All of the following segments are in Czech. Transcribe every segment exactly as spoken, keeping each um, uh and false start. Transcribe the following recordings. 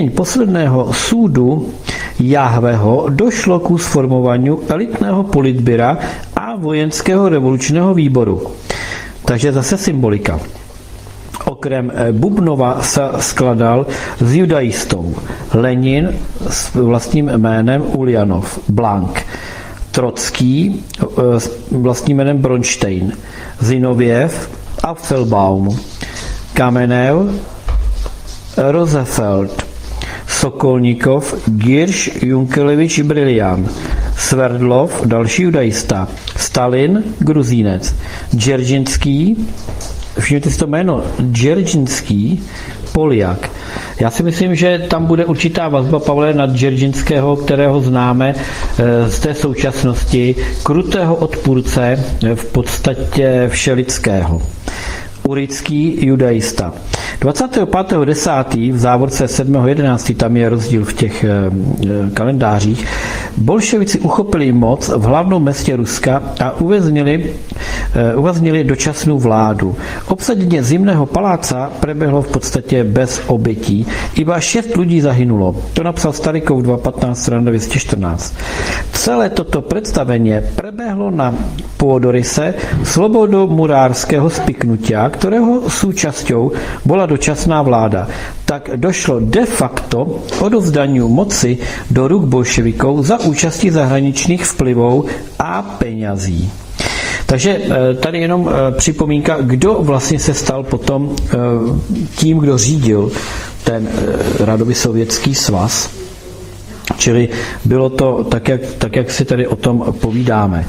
posledného súdu Jahveho došlo ku sformování elitného politbyra a vojenského revolučného výboru. Takže zase symbolika. Okrem Bubnova se skladal s judaistou Lenin s vlastním jménem Uljanov, Blank, Trocký s vlastním jménem Bronstein, Zinověv a Felbaum, Kamenev, Roosevelt, Sokolnikov, Girš, Junkelevič, Brilian, Sverdlov, další judaista, Stalin, Gruzínec, Dzeržinský, všimněte si to jméno, Dzeržinský, Poliak. Já si myslím, že tam bude určitá vazba, Pavle, na Dzeržinského, kterého známe z té současnosti, krutého odpůrce v podstatě všelidského. Urický judaista. dvacátého pátého desátého v závorce sedmého jedenáctého tam je rozdíl v těch kalendářích, bolševici uchopili moc v hlavním městě Ruska a uvěznili, uvěznili dočasnou vládu. Obsadění Zimného paláca preběhlo v podstatě bez obětí. Iba šest lidí zahynulo. To napsal Starikov dva patnáct strana dvě stě čtrnáct. Celé toto představení preběhlo na pôdoryse slobodomurárského spiknutia, kterého súčasťou bola dočasná vláda. Tak došlo de facto odovzdaniu moci do ruk bolševikov za účasti zahraničních vplyvů a penězí. Takže tady jenom připomínka, kdo vlastně se stal potom tím, kdo řídil ten radový sovětský svaz. Čili bylo to tak, jak, tak, jak si tady o tom povídáme.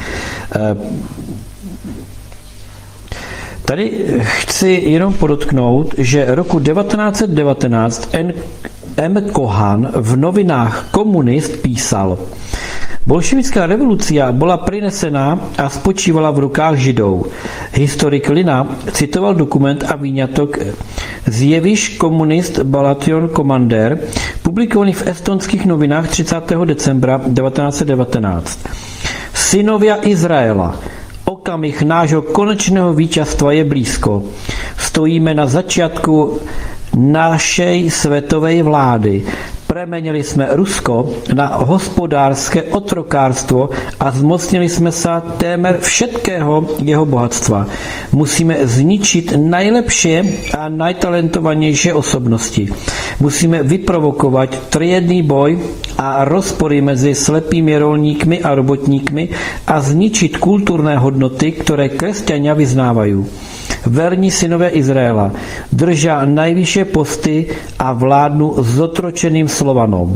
Tady chci jenom podotknout, že roku devatenáct set devatenáct M. Kohan v novinách Komunist písal: bolševická revolucia byla prinesená a spočívala v rukách Židov. Historik Lina citoval dokument a výňatok z Jeviš Komunist Balation Commander, publikovaný v estonských novinách třicátého decembra devatenáct set devatenáct. Synovia Izraela, okamih nášho konečného víťazstva je blízko. Stojíme na začátku našej světové vlády. Premenili jsme Rusko na hospodářské otrokárstvo a zmocnili jsme se témer všetkého jeho bohatstva. Musíme zničit nejlepší a nejtalentovanější osobnosti. Musíme vyprovokovat triedný boj a rozpory mezi slepými rolníkmi a robotníkmi a zničit kulturné hodnoty, které křesťania vyznávají. Verní synové Izraela držá nejvyšší posty a vládnu zotročeným Slovanom.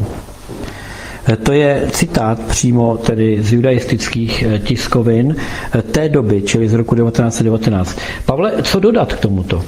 To je citát přímo tedy z judaistických tiskovin té doby, čili z roku devatenáct set devatenáct. Pavle, co dodat k tomuto?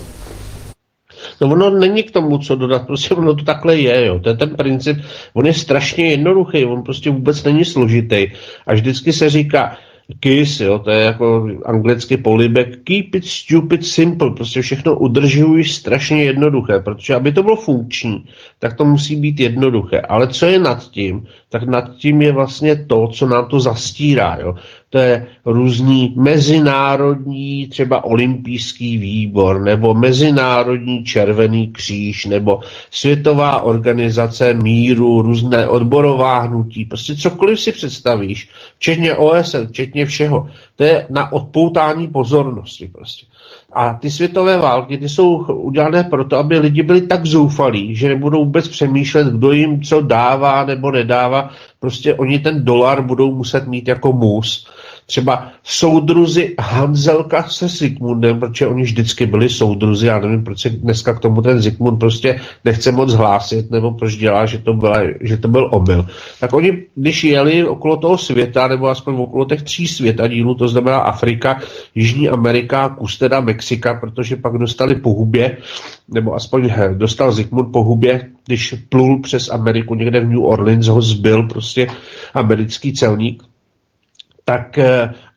No ono není k tomu, co dodat, prostě ono to takhle je, jo. To je ten princip, on je strašně jednoduchý, on prostě vůbec není složitý. A vždycky se říká kiss, jo, to je jako anglicky polibek, keep it stupid simple, prostě všechno udržují strašně jednoduché, protože aby to bylo funkční, tak to musí být jednoduché. Ale co je nad tím, tak nad tím je vlastně to, co nám to zastírá, jo. To je různý mezinárodní třeba olympijský výbor, nebo mezinárodní červený kříž, nebo světová organizace míru, různé odborová hnutí, prostě cokoliv si představíš, včetně O S N, včetně všeho. To je na odpoutání pozornosti prostě. A ty světové války, ty jsou udělané proto, aby lidi byli tak zoufalí, že nebudou vůbec přemýšlet, kdo jim co dává nebo nedává. Prostě oni ten dolar budou muset mít jako mus. Třeba soudruzi Hanzelka se Zikmundem, protože oni vždycky byli soudruzi, já nevím, proč se dneska k tomu ten Zikmund prostě nechce moc hlásit, nebo proč dělá, že to, byla, že to byl omyl. Tak oni, když jeli okolo toho světa, nebo aspoň okolo těch tří světadílů, to znamená Afrika, Jižní Amerika, kus teda Mexika, protože pak dostali po hubě, nebo aspoň he, dostal Zikmund po hubě, když plul přes Ameriku, někde v New Orleans ho zbyl prostě americký celník, tak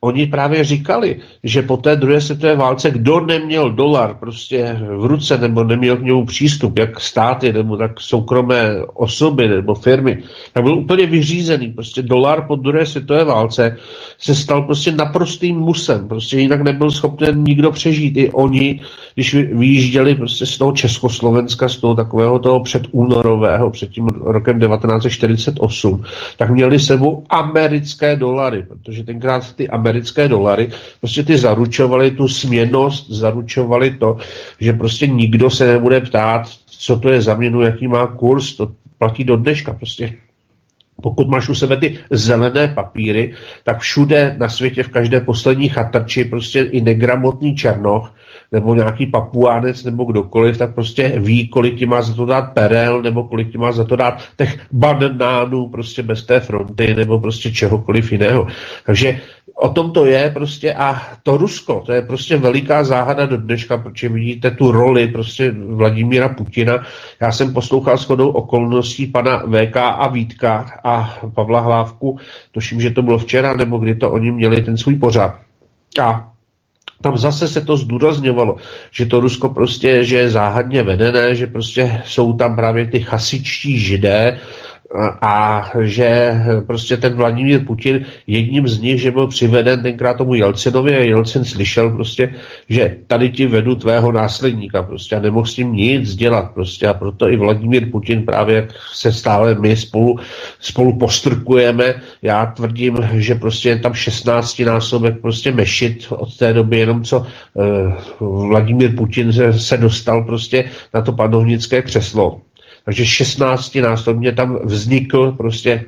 oni právě říkali, že po té druhé světové válce, kdo neměl dolar prostě v ruce nebo neměl k němu přístup, jak státy nebo tak soukromé osoby nebo firmy, tak byl úplně vyřízený. Prostě dolar po druhé světové válce se stal prostě naprostým musem. Prostě jinak nebyl schopen nikdo přežít. I oni, když vyjížděli prostě z toho Československa, z toho takového toho předúnorového, před tím rokem devatenáct set čtyřicet osm, tak měli sebou americké dolary, protože tenkrát ty americké dolary prostě ty zaručovaly tu směnnost, zaručovaly to, že prostě nikdo se nebude ptát, co to je za měnu, jaký má kurz, to platí do dneška prostě. Pokud máš u sebe ty zelené papíry, tak všude na světě, v každé poslední chatrči, prostě i negramotný černoch, nebo nějaký papuánec, nebo kdokoliv, tak prostě ví, kolik ti má za to dát perel, nebo kolik ti má za to dát těch banánů, prostě bez té fronty, nebo prostě čehokoliv jiného. Takže o tom to je prostě a to Rusko, to je prostě veliká záhada do dneška, protože vidíte tu roli prostě Vladimíra Putina. Já jsem poslouchal shodou okolností pana V K a Vítka a Pavla Hlávku, tuším, že to bylo včera, nebo kdy to oni měli ten svůj pořad. A tam zase se to zdůrazňovalo, že to Rusko prostě, že je záhadně vedené, že prostě jsou tam právě ty chasičtí židé, a že prostě ten Vladimír Putin jedním z nich, že byl přiveden tenkrát tomu Jelcinovi a Jelcin slyšel prostě, že tady ti vedu tvého následníka prostě a nemohl s tím nic dělat prostě a proto i Vladimír Putin právě jak se stále my spolu, spolu postrkujeme, já tvrdím, že prostě je tam šestnáctinásobek prostě mešit od té doby jenom co uh, Vladimír Putin se, se dostal prostě na to panovnické křeslo. Takže šestnáctinásobně tam vznikl prostě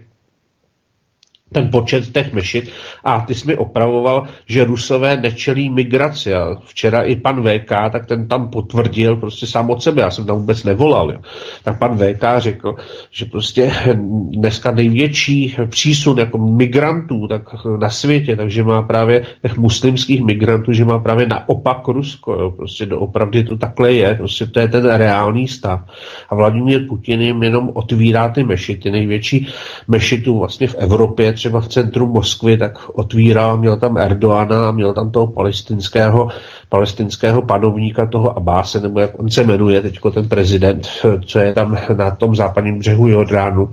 ten počet těch mešit a ty jsi mi opravoval, že Rusové nečelí migraci a včera i pan V K, tak ten tam potvrdil prostě sám od sebe, já jsem tam vůbec nevolal, jo. Tak pan V K řekl, že prostě dneska největší přísun jako migrantů tak na světě, takže má právě těch muslimských migrantů, že má právě naopak Rusko, jo. Prostě doopravdy to takhle je, prostě to je ten reálný stav a Vladimír Putin jim jenom otvírá ty mešity, největší mešitu vlastně v Evropě, třeba v centru Moskvy, tak otvíral, měl tam Erdoana, měl tam toho palestinského, palestinského panovníka, toho Abáse, nebo jak on se jmenuje teďko ten prezident, co je tam na tom západním břehu Jordánu.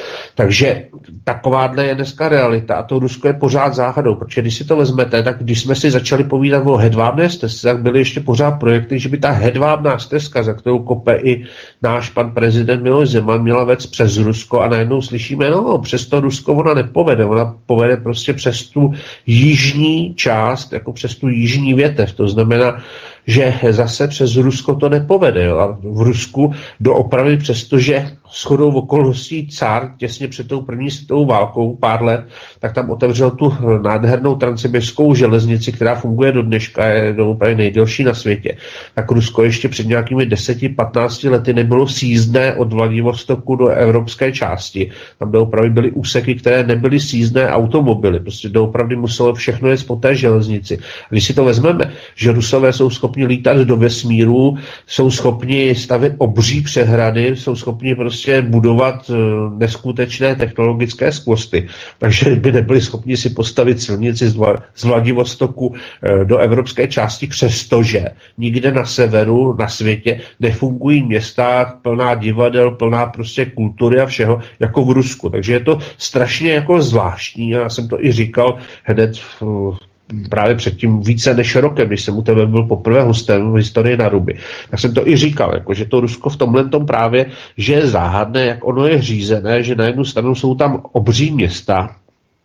Takže takováhle je dneska realita a to Rusko je pořád záhadou, protože když si to vezmete, tak když jsme si začali povídat o hedvábné stezce, tak byly ještě pořád projekty, že by ta hedvábná stezka, za kterou kope i náš pan prezident Miloš Zeman, měla vést přes Rusko a najednou slyšíme, no přes to Rusko ona nepovede, ona povede prostě přes tu jižní část, jako přes tu jižní větev, to znamená, že zase přes Rusko to nepovede. Jo? A v Rusku doopravdy, přestože shodou okolností cár těsně před tou první světovou válkou pár let, tak tam otevřel tu nádhernou transsibirskou železnici, která funguje do dneška, je doopravdy nejdelší na světě. Tak Rusko ještě před nějakými deseti patnácti lety nebylo sízdné od Vladivostoku do evropské části. Tam doopravdy byly úseky, které nebyly sízdné automobily. Prostě doopravdy muselo všechno jet po té železnici. A když si to vezmeme, že Rusové jsou schopni lítat do vesmíru, jsou schopni stavět obří přehrady, jsou schopni prostě budovat neskutečné technologické skvosty. Takže by nebyli schopni si postavit silnici z Vladivostoku do evropské části, přestože nikde na severu, na světě nefungují města plná divadel, plná prostě kultury a všeho, jako v Rusku. Takže je to strašně jako zvláštní. Já jsem to i říkal hned v právě předtím více než rokem, když jsem u tebe byl poprvé hostem v historii na Ruby, tak jsem to i říkal, jako, že to Rusko v tomhle tom právě, že je záhadné, jak ono je řízené, že na jednu stranu jsou tam obří města,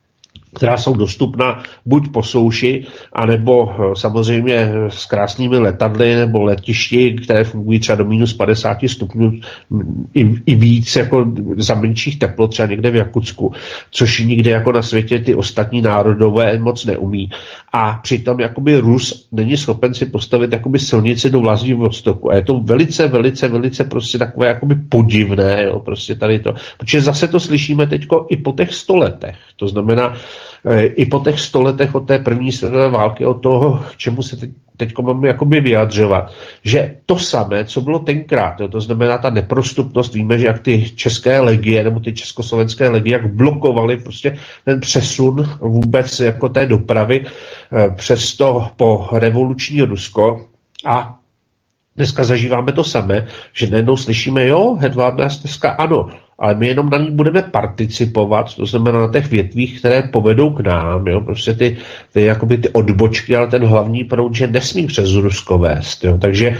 která jsou dostupná buď po souši, anebo samozřejmě s krásnými letadly nebo letišti, které fungují třeba do minus padesát stupňů i, i víc jako za menších teplot, třeba někde v Jakutsku, což nikde jako na světě ty ostatní národové moc neumí. A přitom jakoby Rus není schopen si postavit jakoby silnici do Vladivostoku. A je to velice, velice, velice prostě takové jakoby podivné, jo, prostě tady to. Protože zase to slyšíme teďko i po těch sto letech. To znamená, i po těch sto letech od té první světové války, od toho, čemu se teď teď máme jakoby vyjadřovat, že to samé, co bylo tenkrát, jo, to znamená ta neprostupnost, víme, že jak ty české legie nebo ty československé legie, jak blokovaly prostě ten přesun vůbec jako té dopravy eh, přes to po revoluční Rusko a dneska zažíváme to samé, že najednou slyšíme, jo, hedvábná stezka, ano, ale my jenom na ní budeme participovat, to znamená na těch větvích, které povedou k nám, jo, prostě ty, ty, jakoby ty odbočky, ale ten hlavní proud, že nesmí přes Rusko vést, jo, takže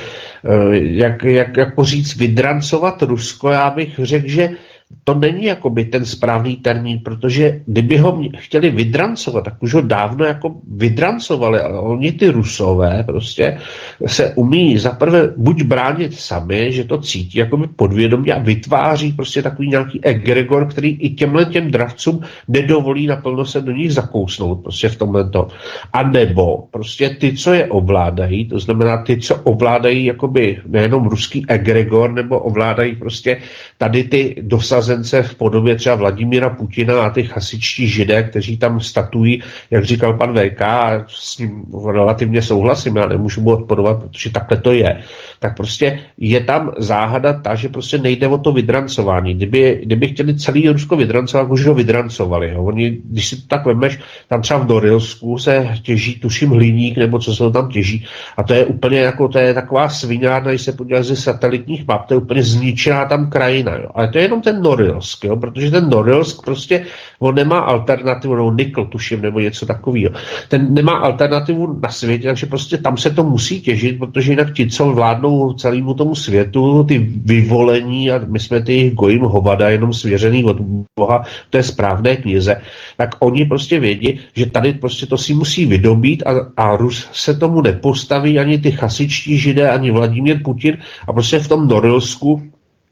jak, jak jako říct, vydrancovat Rusko, já bych řekl, že to není jakoby ten správný termín, protože kdyby ho chtěli vydrancovat, tak už ho dávno jako vydrancovali, ale oni ty Rusové prostě se umí zaprvé buď bránit sami, že to cítí jakoby podvědomě a vytváří prostě takový nějaký egregor, který i těmhle těm dravcům nedovolí naplno se do nich zakousnout prostě v tomhle to. A nebo prostě ty, co je ovládají, to znamená ty, co ovládají jakoby nejenom ruský egregor, nebo ovládají prostě tady ty dosazence v podobě třeba Vladimíra Putina a ty hasičtí židé, kteří tam statují, jak říkal pan V K, a s ním relativně souhlasím, já nemůžu mu odporovat, protože takhle to je. Tak prostě je tam záhada ta, že prostě nejde o to vydrancování. Kdyby, kdyby chtěli celý Rusko vydrancovat, už ho vydrancovali. Jo. Oni, když si to tak vemeš, tam třeba v Norilsku se těží, tuším, hliník, nebo co se tam těží. A to je úplně jako, to je taková sviňárna, když se podíváš ze satelitních map, to je úplně zničená tam krajina. Jo. Ale to je jenom ten Norilsk, jo, protože ten Norilsk prostě, on nemá alternativu, nebo nikl, tuším, nebo něco takového. Ten nemá alternativu na světě, takže prostě tam se to musí těžit, protože jinak ti, co vládnou celému tomu světu, ty vyvolení, a my jsme ty gojím hovada, jenom svěřený od Boha, to je správné knize, tak oni prostě vědí, že tady prostě to si musí vydobít a, a Rus se tomu nepostaví ani ty chasičtí židé, ani Vladimír Putin a prostě v tom Norilsku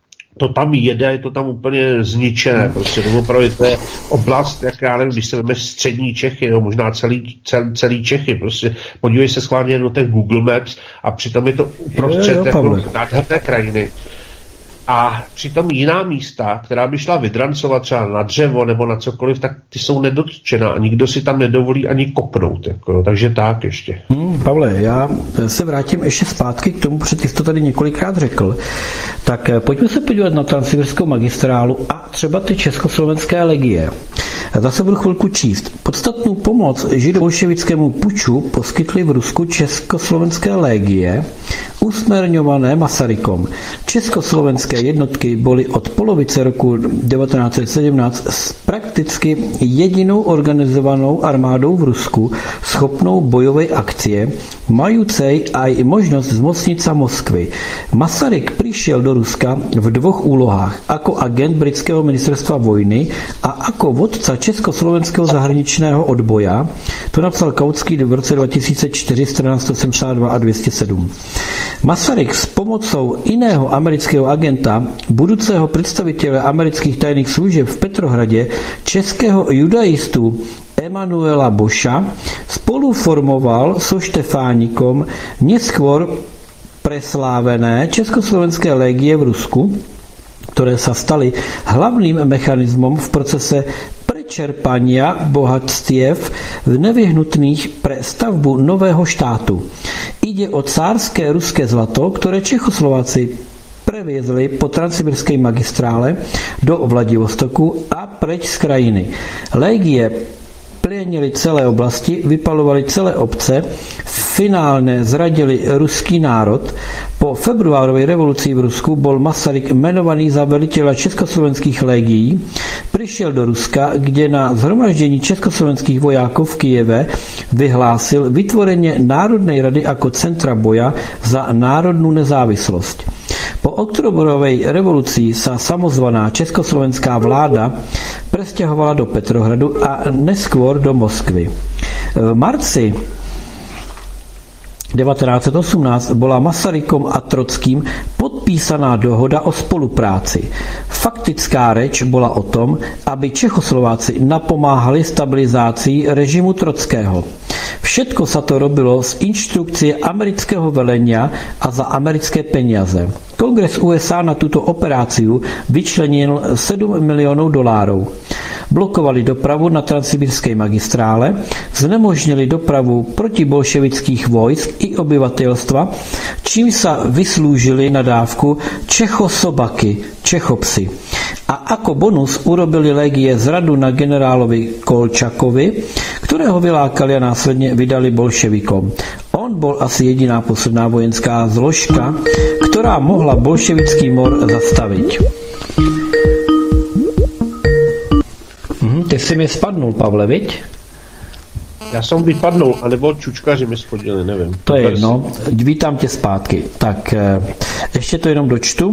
to tam jede, je to tam úplně zničené, prostě to opravdu to je oblast, jak já nevím, když se veme střední Čechy, no, možná celý, celý, celý Čechy, prostě podívej se schválně do těch Google Maps a přitom je to uprostřed nádherné krajiny. A přitom jiná místa, která by šla vydrancovat třeba na dřevo nebo na cokoliv, tak ty jsou nedotčená a nikdo si tam nedovolí ani kopnout. Jako, takže tak ještě. Hmm, Pavle, já se vrátím ještě zpátky k tomu, protože ty jsi to tady několikrát řekl. Tak pojďme se podívat na Transsibirskou magistrálu a třeba ty československé legie. Zase budu chvilku číst. Podstatnou pomoc židobolševickému puču poskytly v Rusku československé legie, usmerňované Masarykom. Československé jednotky byly od polovice roku devatenáct set sedmnáct prakticky jedinou organizovanou armádou v Rusku schopnou bojové akcie, mající aj možnost zmocnit sa Moskvy. Masaryk přišel do Ruska v dvoch úlohách, jako agent britského ministerstva vojny a jako vodca československého zahraničného odboja. To napsal Kautský v roce dva tisíce čtyři, strana sto sedmdesát dva a dvě stě sedm. Masaryk s pomocou jiného amerického agenta, budoucího představitele amerických tajných služeb v Petrohradě, českého judaistu Emanuela Boša, spoluformoval so Štefánikom neskôr preslávené československé legie v Rusku, které se staly hlavním mechanismem v procese prečerpania bohatstiev nevyhnutných pre stavbu nového štátu. Ide o cárské ruské zlato, které Čechoslováci previezli po transsibirské magistrále do Vladivostoku a preč z krajiny. Legie plienili celé oblasti, vypalovali celé obce, finálně zradili ruský národ. Po februárové revoluci v Rusku bol Masaryk jmenovaný za velitele československých legií, přišel do Ruska, kde na zhromaždění československých vojáků v Kyjeve vyhlásil vytvoření Národnej rady jako centra boja za národnou nezávislost. Po oktobrové revoluci sa samozvaná československá vláda presťahovala do Petrohradu a neskôr do Moskvy. V marci devatenáct set osmnáct bola Masarykom a Trockým podpísaná dohoda o spolupráci. Faktická reč bola o tom, aby Čechoslováci napomáhali stabilizácii režimu Trockého. Všetko sa to robilo z inštrukcie amerického velenia a za americké peniaze. Kongres U S A na tuto operáciu vyčlenil sedm milionů dolárů. Blokovali dopravu na transsibirské magistrále, znemožnili dopravu protibolševických vojsk i obyvatelstva, čím sa vyslúžili nadávku Čechosobaky, Čechopsy. A ako bonus urobili legie zradu na generálovi Kolčakovi, ktorého vylákali a následne vydali bolševikom. On bol asi jediná posledná vojenská zložka, ktorá mohla bolševický mor zastaviť. Mhm, ty si mi spadnul, Pavle, viď? Já jsem vypadnul, anebo čučkaři mi schodili, nevím. To je jedno, vítám tě zpátky. Tak ještě to jenom dočtu.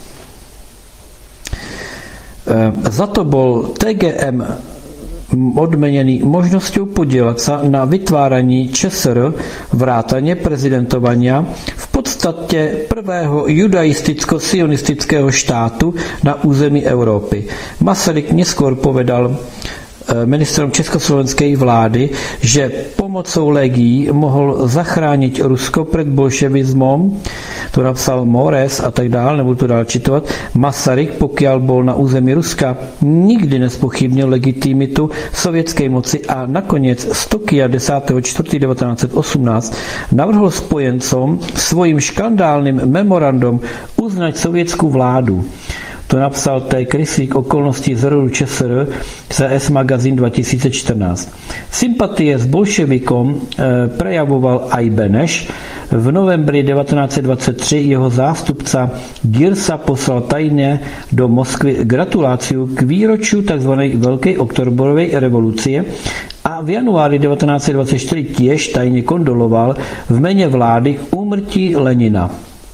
Za to bol T G M odmenený možnosťou podielať sa na vytváraní ČSR vrátane prezidentovania v podstate prvého judaisticko-sionistického štátu na území Európy. Masaryk neskôr povedal ministrom československej vlády, že pomocou legií mohol zachrániť Rusko pred bolševizmom, to napsal Mores a tak dál, nebudu to dál čitovat. Masaryk, pokiaľ bol na území Ruska, nikdy nespochybnil legitimitu sovětské moci a nakonec z Tokia desátého čtvrtého devätnásť osemnásť navrhol spojencom svojím škandálnym memorandum uznať sovětskou vládu. To napsal T. Kryslík okolností zrodu ČSR C S magazín dva tisíce čtrnáct. Sympatie s bolševikom e, prejavoval aj Beneš. V novembri devätnásť dvacet tři jeho zástupca Girsa poslal tajně do Moskvy gratuláciu k výročiu tzv. Veľkej oktoberovej revolucie a v januári devätnásť dvacet čtyři tiež tajně kondoloval v mene vlády k úmrtí Lenina.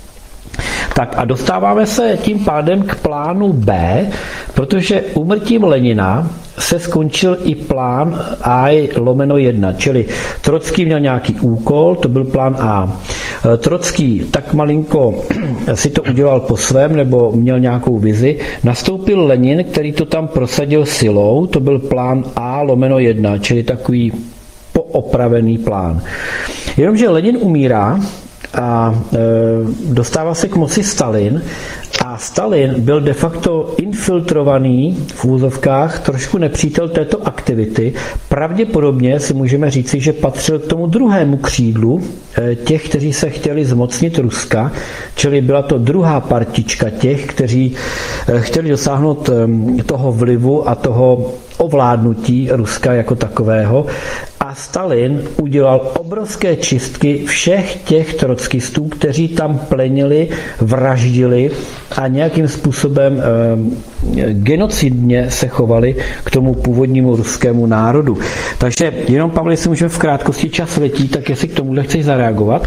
Tak a dostáváme se tím pádem k plánu B, protože úmrtím Lenina se skončil i plán A lomeno jedna, čili Trocký měl nějaký úkol, to byl plán A. Trocký tak malinko si to udělal po svém, nebo měl nějakou vizi. Nastoupil Lenin, který to tam prosadil silou, to byl plán A lomeno jedna, čili takový poopravený plán. Jenomže Lenin umírá, a e, dostává se k moci Stalin a Stalin byl de facto infiltrovaný v úzovkách trošku nepřítel této aktivity. Pravděpodobně si můžeme říci, že patřil k tomu druhému křídlu e, těch, kteří se chtěli zmocnit Ruska, čili byla to druhá partička těch, kteří e, chtěli dosáhnout e, toho vlivu a toho ovládnutí Ruska jako takového. A Stalin udělal obrovské čistky všech těch trockistů, kteří tam plenili, vraždili a nějakým způsobem e, genocidně se chovali k tomu původnímu ruskému národu. Takže jenom, Pavle, jestli můžeme v krátkosti, čas letí, tak jestli k tomuhle chceš zareagovat?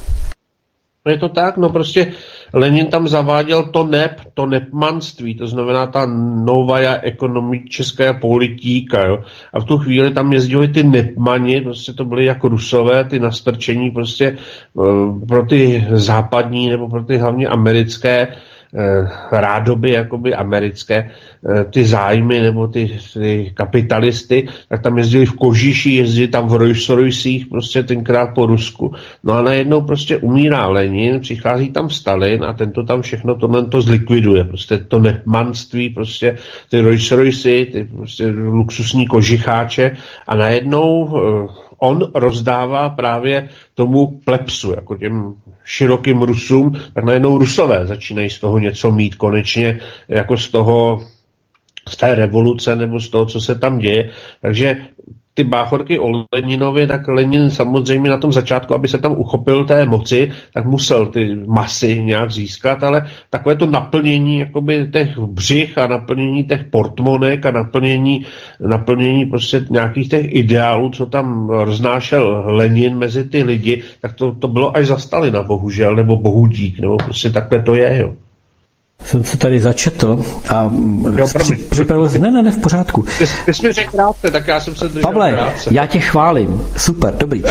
Je to tak, no prostě Lenin tam zaváděl to nep, to nepmanství, to znamená ta novaja ekonomická politika, jo. A v tu chvíli tam jezdili ty nepmani, prostě to byly jako Rusové, ty nastrčení prostě pro ty západní nebo pro ty hlavně americké rádoby jakoby americké, ty zájmy nebo ty, ty kapitalisty, tak tam jezdili v kožiši, jezdili tam v Rolls-Roycích prostě tenkrát po Rusku. No a najednou prostě umírá Lenin, přichází tam Stalin a tento tam všechno tohle to zlikviduje. Prostě to nemanství, prostě ty Rolls-Roycy, ty prostě luxusní kožicháče a najednou on rozdává právě tomu plepsu, jako těm širokým Rusům, tak najednou Rusové začínají z toho něco mít konečně, jako z toho, z té revoluce nebo z toho, co se tam děje. Takže ty báchorky o Leninovi, tak Lenin samozřejmě na tom začátku, aby se tam uchopil té moci, tak musel ty masy nějak získat, ale takové to naplnění jakoby těch břich a naplnění těch portmonek a naplnění, naplnění prostě nějakých těch ideálů, co tam roznášel Lenin mezi ty lidi, tak to, to bylo až za Stalina, bohužel, nebo bohudík, nebo prostě takhle to je, jo. Jsem se tady začetl a jo, připravil ne, ne, ne, v pořádku. Ty, ty jsi mi řekl krátce, tak já jsem se držel Pavle, krátce. Já tě chválím, super, dobrý.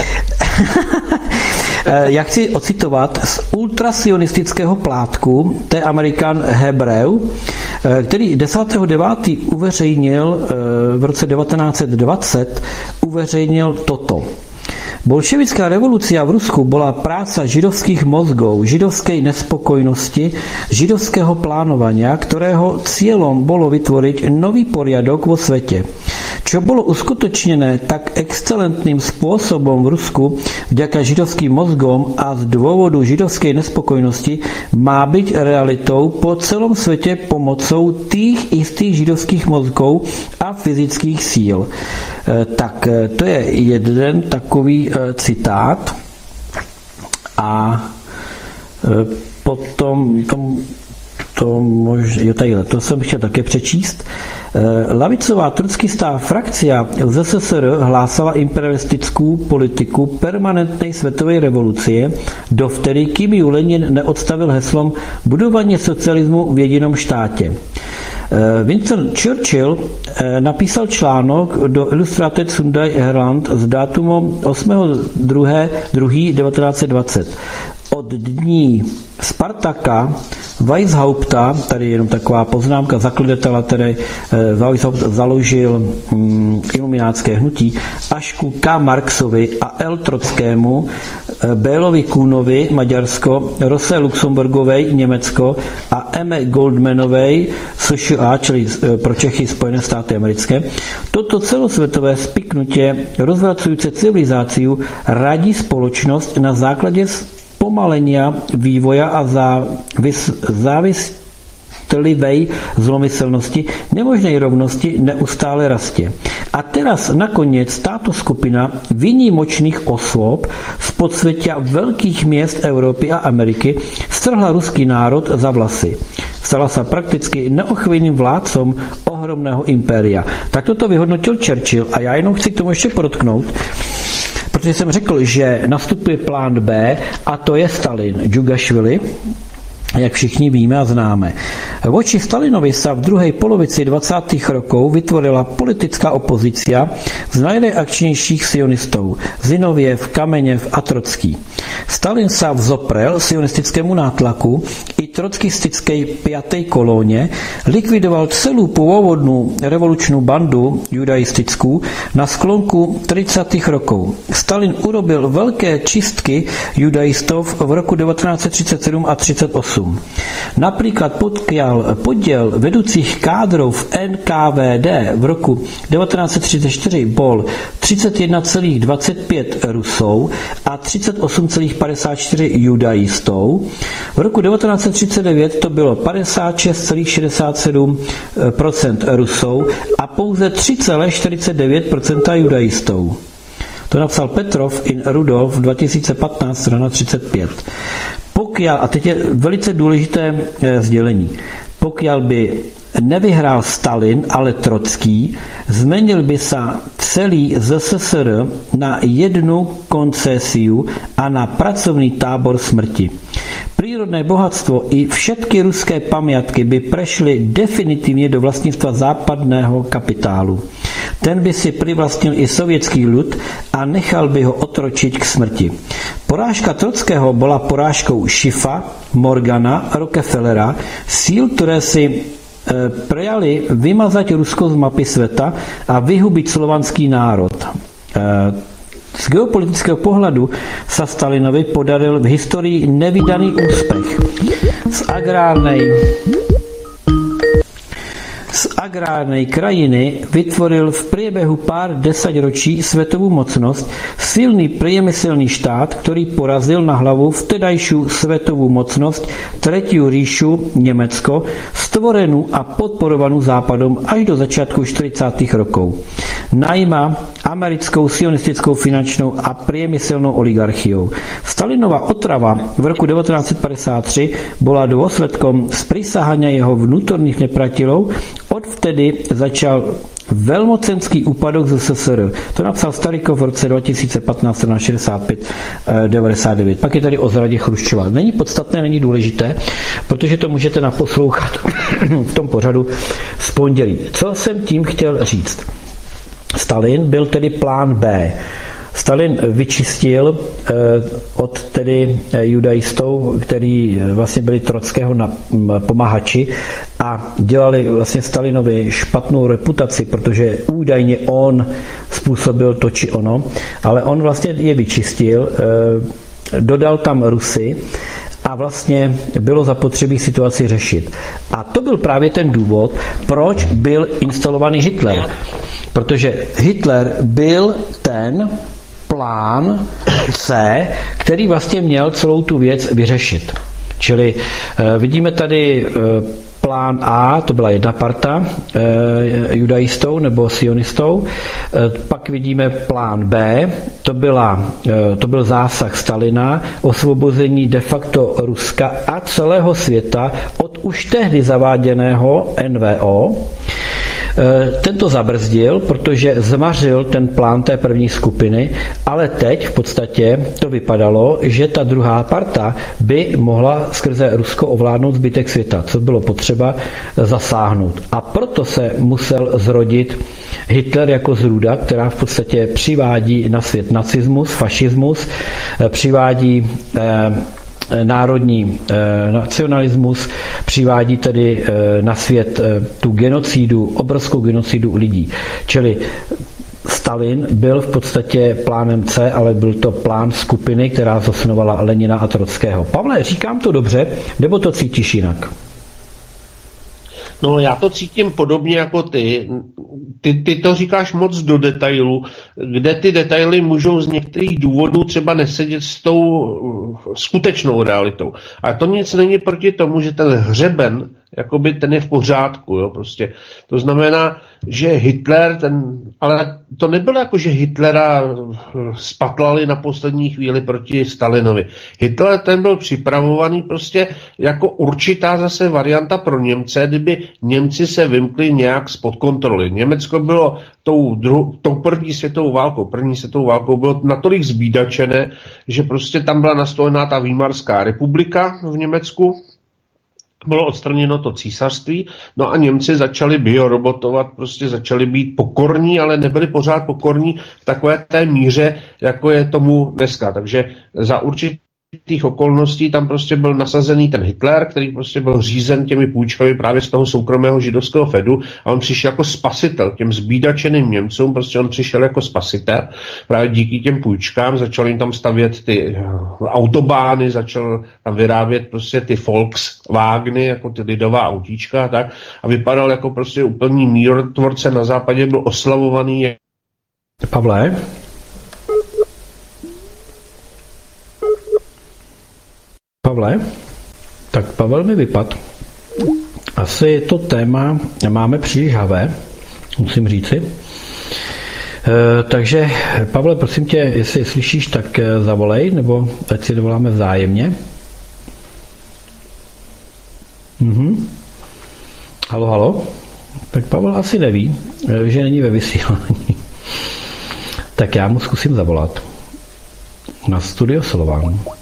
Já chci ocitovat z ultrasionistického plátku, to je American Hebrew, který desátého devátého uveřejnil v roce devatenáct set dvacet, uveřejnil toto. Bolševická revolúcia v Rusku bola práca židovských mozgov, židovskej nespokojnosti, židovského plánovania, ktorého cieľom bolo vytvoriť nový poriadok vo svete. Čo bolo uskutočnené tak excelentným spôsobom v Rusku vďaka židovským mozgom a z dôvodu židovskej nespokojnosti má byť realitou po celom svete pomocou tých istých židovských mozgov a fyzických síl. Tak to je jeden takový citát a potom tom, to, mož, jo, tadyhle, to jsem chtěl také přečíst. Lavicová trockistá frakcia z es es er hlásala imperialistickou politiku permanentnej svetovej revolucie, dovtedy kým ju Lenin neodstavil heslom budování socialismu v jedinom štátě. Winston Churchill napísal článok do Illustrated Sunday Herald s dátumem osmého druhého devatenáct dvacet. Od dní Spartaka Weishaupta, tady jenom taková poznámka, zakladatele, který Weishaupt založil um, iluminátské hnutí, až ku K. Marxovi a L. Trockému, Bélovi Kuhnovi, Maďarsko, Rose Luxemburgovej, Německo a M. Goldmanovej, S Š A, čili pro Čechy Spojené státy americké. Toto celosvětové spiknutě rozvracujúce civilizáciu radí spoločnosť na základě pomalenia vývoja a závis, závistlivej zlomyselnosti, nemožnej rovnosti neustále rastě. A teraz nakoniec táto skupina výnimočných osôb z podsvetia veľkých miest Európy a Ameriky strhla ruský národ za vlasy. Stala sa prakticky neochvějným vládcom ohromného impéria. Tak toto vyhodnotil Churchill a já jenom chci k tomu ještě podotknout, protože jsem řekl, že nastupuje plán B a to je Stalin, Džugašvili, jak všichni víme a známe. Voči Stalinovi sa v druhej polovici dvacátých rokov vytvorila politická opozícia z najreakčnejších sionistov Zinoviev, Kamenev a Trocký. Stalin sa vzoprel sionistickému nátlaku i trockistickej piatej kolóne, likvidoval celú pôvodnú revolučnú bandu judaistickú na sklonku tridsiatych rokov. Stalin urobil veľké čistky judaistov v roku devätnásť tridsaťsedem a tridsaťosem. Napríklad podkiaľ podiel vedúcich kádrov v N K V D v roku devätnásť tridsaťštyri bol tridsaťjeden celá dvadsaťpäť Rusov a tridsaťosem celá päťdesiatštyri judaistov. V roku devätnásť tridsaťdeväť to bylo päťdesiatšesť celá šesťdesiatsedem procent Rusov a pouze tri celá štyridsaťdeväť procent judaistov. To napsal Petrov in Rudolf dva tisíce patnáct, strana třicet pět. Pokiaľ, a teď je velice důležité sdělení, pokiaľ by nevyhrál Stalin, ale Trocký, zmenil by sa celý Z S S R na jednu koncesiu a na pracovný tábor smrti. Prírodné bohatstvo i všetky ruské pamiatky by prešli definitivně do vlastnictva západného kapitálu. Ten by si privlastnil i sovětský ľud a nechal by ho otročiť k smrti. Porážka Trockého bola porážkou Schiffa, Morgana, Rockefellera, síl, ktoré si prejali vymazať Rusko z mapy sveta a vyhubiť slovanský národ. Z geopolitického pohľadu sa Stalinovi podaril v histórii nevydaný úspech. Z agrárnej z agrárnej krajiny vytvoril v priebehu pár desaťročí svetovú mocnosť, silný priemyselný štát, ktorý porazil na hlavu vtedajšiu svetovú mocnosť, tretiu ríšu Nemecko, stvorenú a podporovanú Západom až do začiatku štyridsiatych rokov. Najmä americkou sionistickou finančnou a priemyselnou oligarchiou. Stalinova otrava v roku devätnásť päťdesiattri bola dôsledkom sprísahania jeho vnútorných nepriateľov. Odvtedy začal velmocenský úpadok z S S R. To napsal Starikov v roce dva tisíce patnáct, strana šedesát pět devadesát devět. Pak je tady o zradě Chruščova. Není podstatné, není důležité, protože to můžete naposlouchat v tom pořadu z pondělí. Co jsem tím chtěl říct? Stalin byl tedy plán B. Stalin vyčistil eh, od tedy judaistů, kteří vlastně byli Trockého pomahači, a dělali vlastně Stalinovi špatnou reputaci, protože údajně on způsobil to či ono, ale on vlastně je vyčistil, dodal tam Rusy a vlastně bylo zapotřebí situaci řešit. A to byl právě ten důvod, proč byl instalovaný Hitler. Protože Hitler byl ten plán C, který vlastně měl celou tu věc vyřešit. Čili eh, vidíme tady eh, plán A, to byla jedna parta, eh, judaistou nebo sionistou, eh, pak vidíme plán B, to, byla, eh, to byl zásah Stalina, osvobození de facto Ruska a celého světa od už tehdy zaváděného N V O. Tento zabrzdil, protože zmařil ten plán té první skupiny, ale teď v podstatě to vypadalo, že ta druhá parta by mohla skrze Rusko ovládnout zbytek světa, co bylo potřeba zasáhnout. A proto se musel zrodit Hitler jako zrůda, která v podstatě přivádí na svět nacismus, fašismus, přivádí eh, národní eh, nacionalismus, přivádí tedy eh, na svět eh, tu genocidu, obrovskou genocidu lidí. Čili Stalin byl v podstatě plánem C, ale byl to plán skupiny, která zosnovala Lenina a Trockého. Pavle, říkám to dobře, nebo to cítíš jinak? No, já to cítím podobně jako ty. ty. Ty to říkáš moc do detailu, kde ty detaily můžou z některých důvodů třeba nesedět s tou skutečnou realitou. A to nic není proti tomu, že ten hřeben, jakoby ten je v pořádku, jo, prostě. To znamená, že Hitler, ten, ale to nebylo jako, že Hitlera spatlali na poslední chvíli proti Stalinovi. Hitler ten byl připravovaný prostě jako určitá zase varianta pro Němce, kdyby Němci se vymkli nějak spod kontroly. Německo bylo tou, dru, tou první světovou válkou, první světovou válkou bylo natolik zbídačené, že prostě tam byla nastolená ta Výmarská republika v Německu, bylo odstraněno to císařství, no a Němci začali biorobotovat, prostě začali být pokorní, ale nebyli pořád pokorní v takové té míře, jako je tomu dneska. Takže za určitých okolností tam prostě byl nasazený ten Hitler, který prostě byl řízen těmi půjčkami právě z toho soukromého židovského Fedu a on přišel jako spasitel těm zbídačeným Němcům, prostě on přišel jako spasitel právě díky těm půjčkám, začal jim tam stavět ty autobány, začal tam vyrábět prostě ty Volkswageny, jako ty lidová autíčka a tak a vypadal jako prostě úplný mírotvorce, na západě byl oslavovaný. Pavle? Pavle? Tak Pavel mi vypad. Asi to téma máme příliš havé, musím říci. E, takže, Pavle, prosím tě, jestli slyšíš, tak zavolej, nebo ať si dovoláme vzájemně. Mhm. Halo, halo. Tak Pavel asi neví, že není ve vysílání. Tak já mu zkusím zavolat na Studio Slován.